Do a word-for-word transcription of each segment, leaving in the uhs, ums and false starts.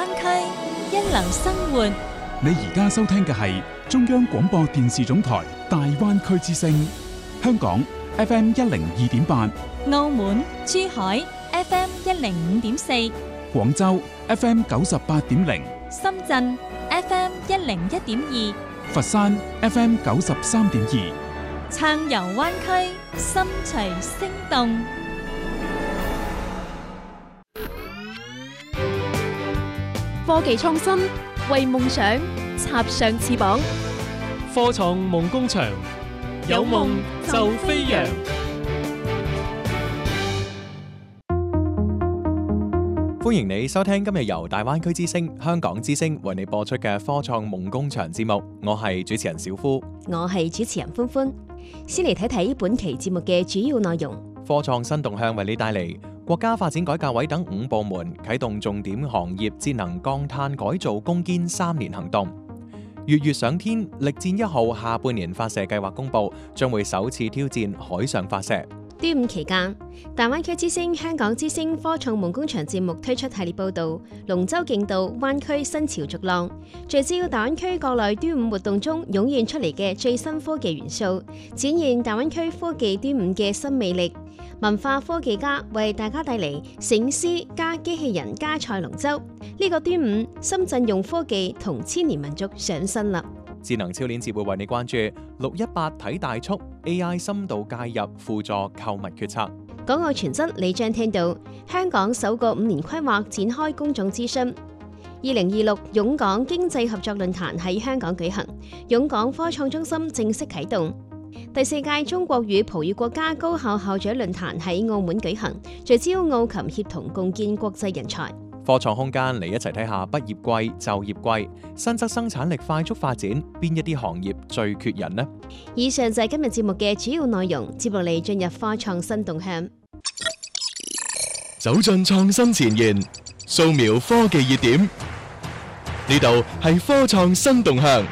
灣區，一流生活。 你而家收聽嘅係中央廣播電視總台大灣區之聲，香港 F M 一零二點八， 澳門、珠海 F M 一零五點四， 廣州 F M 九十八點零， 深圳 F M 一零一點二， 佛山 F M 九十三點二， 暢遊灣區，心隨聲動。 科技創新，為夢想插上翅膀。 科創夢工場，有夢就飛揚。 歡迎你收聽今日由大灣區之聲、香港之聲為你播出嘅科創夢工場節目。我係主持人小夫， 我係主持人歡歡。先嚟睇睇本期節目嘅主要內容。 科創新動向為你帶嚟國家發展改革委等五部門啟動重點行業節能降碳改造攻堅三年行動。月月上天力戰一號下半年發射計劃公佈，將會首次挑戰海上發射。 端午期間，大灣區之聲、香港之聲科創夢工場節目推出系列報導，龍舟競渡灣區新潮逐浪，聚焦大灣區國內端午活動中湧現出嚟嘅最新科技元素，展現大灣區科技端午嘅新魅力。文化科技家為大家帶嚟醒獅加機器人加賽龍舟。呢、這個端午，深圳用科技同千年民族上身啦。 智能超鏈接會為你關注六一八睇大促 A I 深度介入輔助購物決策。 港澳傳真你將聽到香港首個五年規劃展開公眾諮詢。二零二六湧港經濟合作論壇喺香港舉行，湧港科創中心正式啟動。第四屆中國與葡語國家高校校長論壇喺澳門舉行，聚焦澳琴協同共建國際人才。 科創空間嚟一齊睇下畢業季、就業季，新質生產力快速發展，邊一啲行業最缺人呢？ 以上就係今日節目嘅主要內容，接落嚟進入科創新動向。 走進創新前沿，掃描科技熱點，呢度係科創新動向。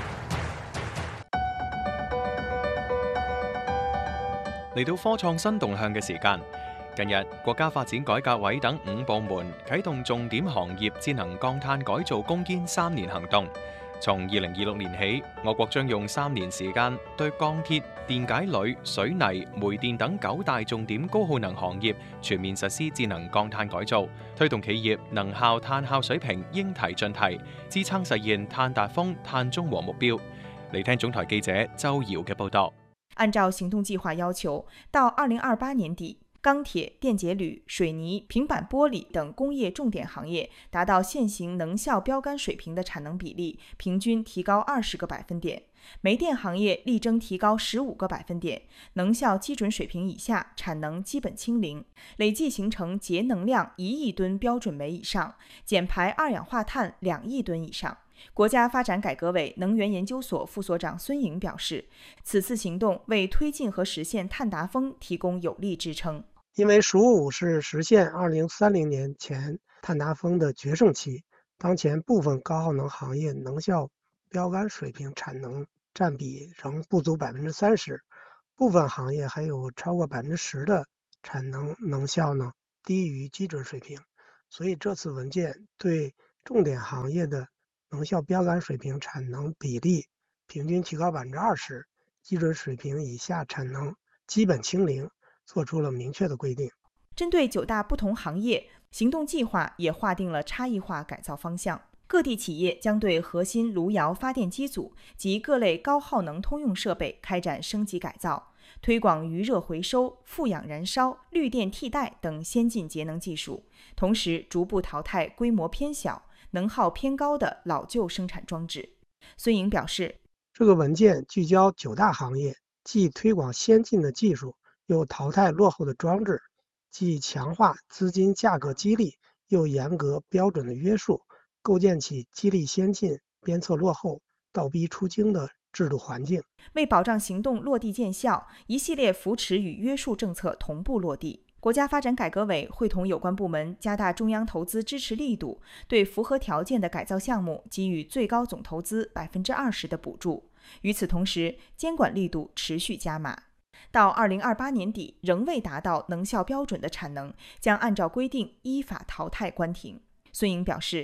嚟到科創新動向嘅時間。近日，國家發展改革委等五部門啟動重點行業節能降碳改造攻堅三年行動。從二零二六年起，我國將用三年時間對鋼鐵、電解鋁、水泥、煤電等九大重點高耗能行業全面實施節能降碳改造，推動企業能效碳效水平應提盡提，支撐實現碳達峰、碳中和目標。嚟聽總台記者周瑤嘅報道。 按照行動計劃要求，到二零二八年底，鋼鐵、電解鋁、水泥、平板玻璃等工業重點行業達到現行能效標杆水平的產能比例，平均提高二十個百分點；煤電行業力爭提高十五個百分點，能效基準水平以下產能基本清零，累計形成節能量一億噸標準煤以上，減排二氧化碳兩億噸以上。國家發展改革委能源研究所副所長孫穎表示，此次行動為推進和實現碳達峰提供有力支撐。 因為“十五”是實現二零三零年前碳達峰的決勝期，當前部分高耗能行業能效標杆水平產能佔比仍不足百分之三十，部分行業還有超過百分之十的產能能效呢低於基準水平，所以這次文件對重點行業的能效標杆水平產能比例平均提高百分之二十，基準水平以下產能基本清零，做出了明確的規定。 針對九大不同行業，行動計劃也劃定了差異化改造方向。各地企業將對核心爐窯發電機組及各類高耗能通用設備開展升級改造，推廣餘熱回收、負氧燃燒、綠電替代等先進節能技術，同時逐步淘汰規模偏小、能耗偏高的老舊生產裝置。孫穎表示， 這個文件聚焦九大行業，既推廣先進的技術，又淘汰落後的裝置，既強化資金價格激勵，又嚴格標準的約束，構建起激勵先進、鞭策落後、倒逼出京的制度環境。 為保障行動落地見效，一系列扶持與約束政策同步落地。國家發展改革委會同有關部門加大中央投資支持力度，對符合條件的改造項目給予最高總投資百分之二十的補助。與此同時，監管力度持續加碼。到二零二八年底仍未達到能效標準的產能，將按照規定依法淘汰關停。孫穎表示，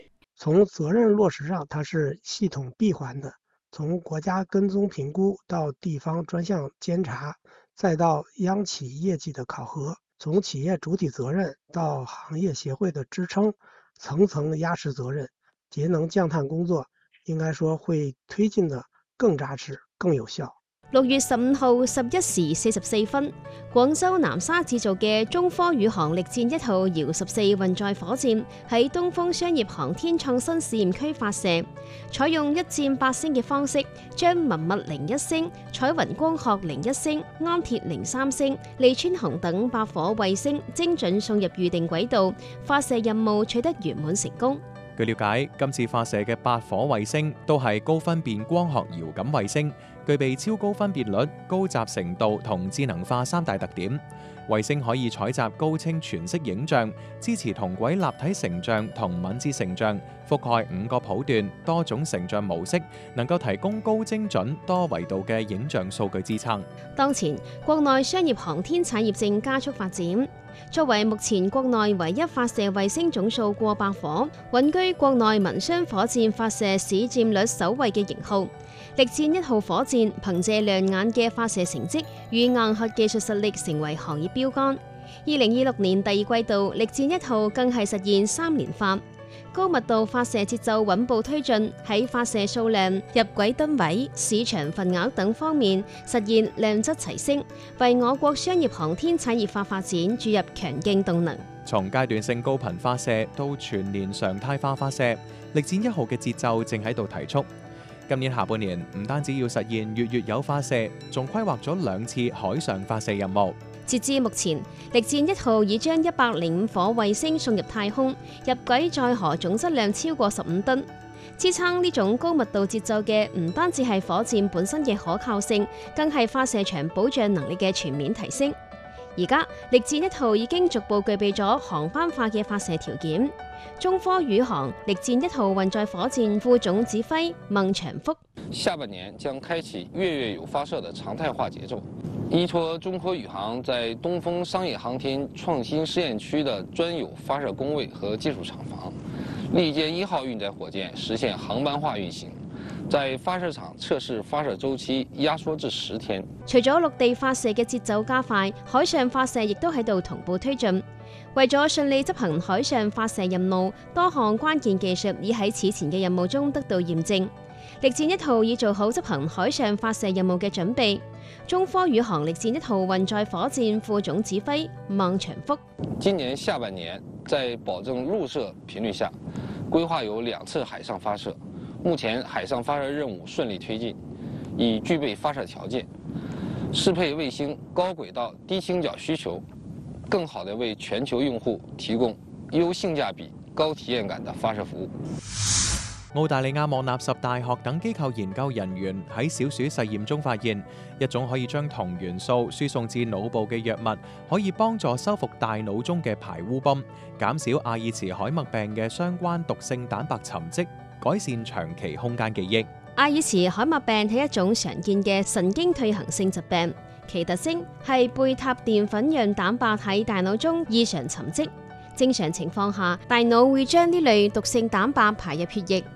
从责任落实上，它是系统闭环的，从国家跟踪评估到地方专项监察，再到央企业绩的考核，从企业主体责任到行业协会的支撑，层层压实责任，节能降碳工作應該說會推進得更扎實、更有效。 六月十五號十一時四十四分，廣州南沙製造嘅中科宇航力戰一號遙十四運載火箭喺東風商業航天創新試驗區發射，採用一箭八星嘅方式，將文物零一星、彩雲光學零一星、安鐵零三星、利川紅等八顆衛星精準送入預定軌道，發射任務取得圓滿成功。 據了解，今次發射嘅八顆衛星都係高分辨光學遙感衛星，具備超高分辨率、高集成度同智能化三大特點。衛星可以採集高清全息影像，支持同軌立體成像同敏捷成像，覆蓋五個譜段、多種成像模式，能夠提供高精準、多維度嘅影像數據支撐。 當前，國內商業航天產業正加速發展。作為目前國內唯一發射衛星總數過百顆、穩居國內民商火箭發射市佔率首位嘅型號，力戰一號火箭憑借亮眼嘅發射成績與硬核技術實力成為行業標杆。二零二六年第二季度，力戰一號更係實現三連發。高密度發射節奏穩步推進，喺發射數量、入軌噸位、市場份額等方面實現量質齊升，為我國商業航天產業化發展注入強勁動能。 從階段性高頻發射到全年常態化發射，力戰一號嘅節奏正喺度提速。今年下半年唔單止要實現月月有發射，仲規劃咗兩次海上發射任務。 截至目前，力戰一號已將一百零五顆衛星送入太空，入軌載荷總質量超過十五噸。支撐呢種高密度節奏嘅唔單止係火箭本身嘅可靠性，更係發射場保障能力嘅全面提升。而家力戰一號已經逐步具備咗航班化嘅發射條件。中科宇航力戰一號運載火箭副總指揮孟長福： 下半年將開啟月月有發射的常態化節奏。依託中科宇航在東風商業航天創新試驗區的專有發射工位和技術廠房，力戰一號運載火箭實現航班化運行，在發射場測試發射週期壓縮至十天。 除咗陸地發射嘅節奏加快，海上發射亦都喺度同步推進。為咗順利執行海上發射任務，多項關鍵技術已喺此前嘅任務中得到驗證。力戰一號已做好執行海上發射任務嘅準備。中科宇航力戰一號運載火箭副總指揮孟長福： 今年下半年在保證陸射頻率下，規劃有兩次海上發射。目前海上發射任務順利推進，已具備發射條件，適配衛星高軌道低傾角需求，更好地為全球用戶提供優性價比、高體驗感的發射服務。 澳大利亞莫納什大學等機構研究人員喺小鼠實驗中發現，一種可以將銅元素輸送至腦部嘅藥物，可以幫助修復大腦中嘅排污泵，減少阿爾茨海默病嘅相關毒性蛋白沉積，改善長期空間記憶。 阿爾茨海默病係一種常見嘅神經退行性疾病，其特徵係貝塔澱粉樣蛋白喺大腦中異常沉積。正常情況下，大腦會將呢類毒性蛋白排入血液。